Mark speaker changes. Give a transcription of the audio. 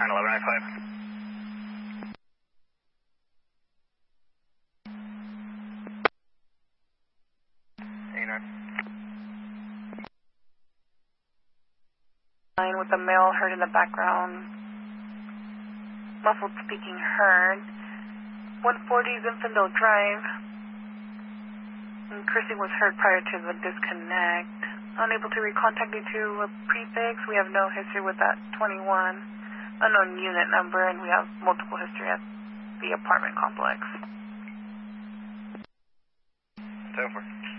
Speaker 1: With a male heard in the background. Muffled speaking heard. 140 Zinfandel Drive. And cursing was heard prior to the disconnect. Unable to recontact you to a prefix. We have no history with that 21. Unknown unit number, and we have multiple history at the apartment complex.
Speaker 2: 10-4.